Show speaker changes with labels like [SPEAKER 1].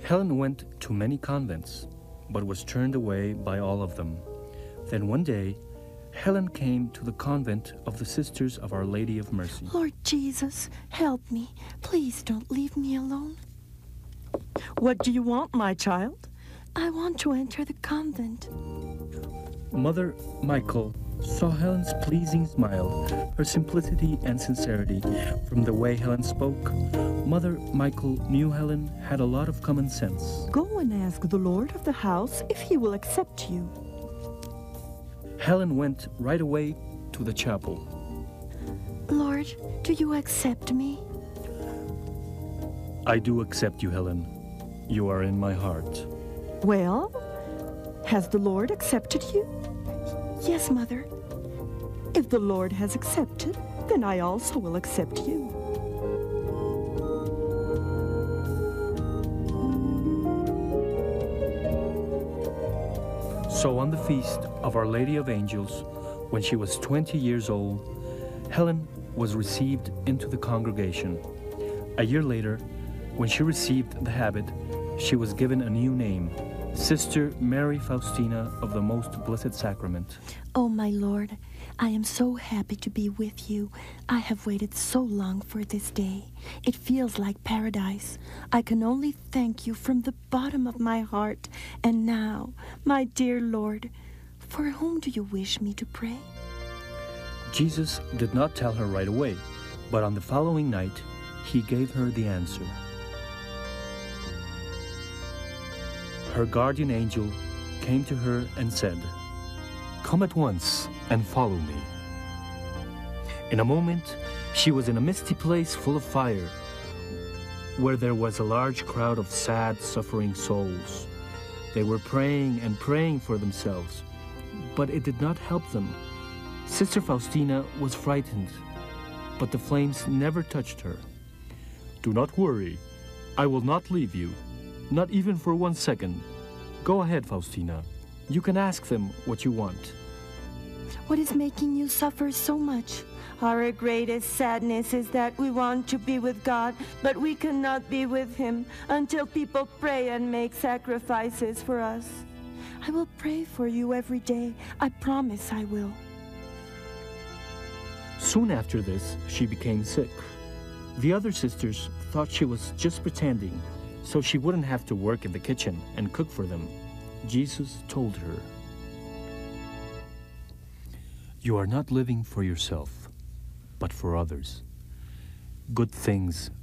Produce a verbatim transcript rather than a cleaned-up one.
[SPEAKER 1] Helen went to many convents, but was turned away by all of them. Then one day, Helen came to the convent of the Sisters of Our Lady of Mercy.
[SPEAKER 2] Lord Jesus, help me. Please don't leave me alone.
[SPEAKER 3] What do you want, my child?
[SPEAKER 2] I want to enter the convent.
[SPEAKER 1] Mother Michael saw Helen's pleasing smile, her simplicity and sincerity. From the way Helen spoke, Mother Michael knew Helen had a lot of common sense.
[SPEAKER 3] Go and ask the Lord of the house if he will accept you.
[SPEAKER 1] Helen went right away to the chapel.
[SPEAKER 2] Lord, do you accept me?
[SPEAKER 1] I do accept you, Helen. You are in my heart.
[SPEAKER 3] Well, has the Lord accepted you?
[SPEAKER 2] Yes, Mother.
[SPEAKER 3] If the Lord has accepted, then I also will accept you.
[SPEAKER 1] So on the feast of Our Lady of Angels, when she was twenty years old, Helen was received into the congregation. A year later, when she received the habit, she was given a new name, Sister Mary Faustina of the Most Blessed Sacrament.
[SPEAKER 2] Oh, my Lord, I am so happy to be with you. I have waited so long for this day. It feels like paradise. I can only thank you from the bottom of my heart. And now, my dear Lord, for whom do you wish me to pray?
[SPEAKER 1] Jesus did not tell her right away, but on the following night, he gave her the answer. Her guardian angel came to her and said, "Come at once and follow me." In a moment, she was in a misty place full of fire, where there was a large crowd of sad, suffering souls. They were praying and praying for themselves, but it did not help them. Sister Faustina was frightened, but the flames never touched her. "Do not worry. I will not leave you, not even for one second. Go ahead, Faustina. You can ask them what you want."
[SPEAKER 2] What is making you suffer so much?
[SPEAKER 4] Our greatest sadness is that we want to be with God, but we cannot be with Him until people pray and make sacrifices for us.
[SPEAKER 2] I will pray for you every day. I promise I will.
[SPEAKER 1] Soon after this, she became sick. The other sisters thought she was just pretending, so she wouldn't have to work in the kitchen and cook for them. Jesus told her, "You are not living for yourself, but for others. Good things